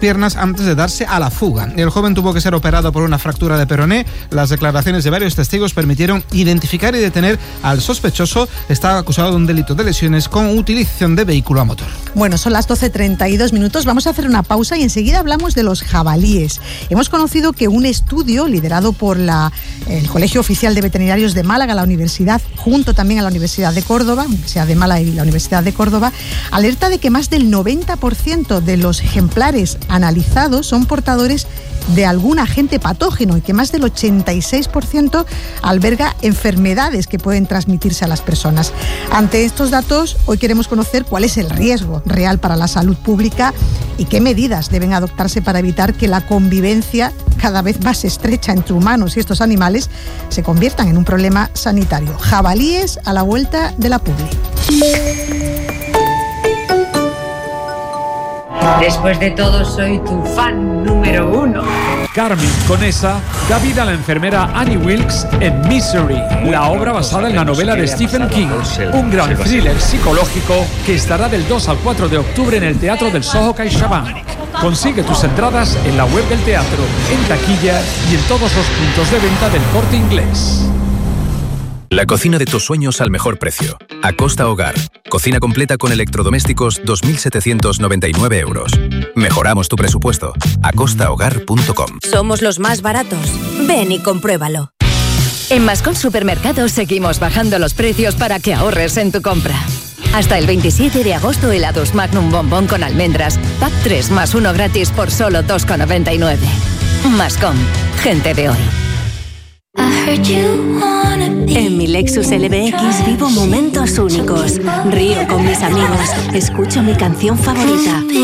piernas antes de darse a la fuga. El joven tuvo que ser operado por una fractura de peroné. Las declaraciones de varios testigos permitieron identificar y detener al sospechoso. Está acusado de un delito de lesiones con utilización de vehículo a motor. Bueno, son las 12:32. Vamos a hacer una pausa y enseguida hablamos de los jabalíes. Hemos conocido que un estudio liderado por el Colegio Oficial de Veterinarios de Málaga, la universidad, junto también a la Universidad de Córdoba, Universidad de Málaga y la Universidad de Córdoba, alerta de que más del 90% de los ejemplares analizados son portadores de algún agente patógeno y que más del 86% alberga enfermedades que pueden transmitirse a las personas. Ante estos datos, hoy queremos conocer cuál es el riesgo real para la salud pública y qué medidas deben adoptarse para evitar que la convivencia cada vez más estrecha entre humanos y estos animales se conviertan en un problema sanitario. Jabalíes a la vuelta de la publi. Después de todo, soy tu fan número 1. Carmen Conesa da vida a la enfermera Annie Wilkes en Misery, la obra basada en la novela de Stephen King, un gran thriller psicológico que estará del 2 al 4 de octubre en el Teatro del Soho CaixaBank. Consigue tus entradas en la web del teatro, en taquilla y en todos los puntos de venta del Corte Inglés. La cocina de tus sueños al mejor precio. Acosta Hogar. Cocina completa con electrodomésticos, 2.799 euros. Mejoramos tu presupuesto. acostahogar.com. Somos los más baratos. Ven y compruébalo. En Mascón Supermercados seguimos bajando los precios para que ahorres en tu compra. Hasta el 27 de agosto, helados Magnum Bombón con almendras. Pack 3 más 1 gratis por solo 2,99. Mascón. Gente de hoy. En mi Lexus LBX vivo momentos únicos. Río con mis amigos. Escucho mi canción favorita.